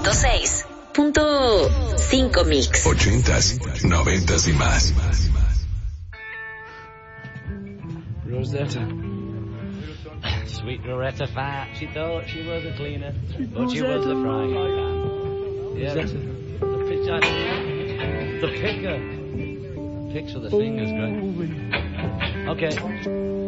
106.5 Mix. 80s, 90s y más. Rosetta. Sweet Rosetta fat. She thought she was a cleaner, but she was the frying pan. Yeah, the picture. The picker. Picks with the fingers, great. Okay.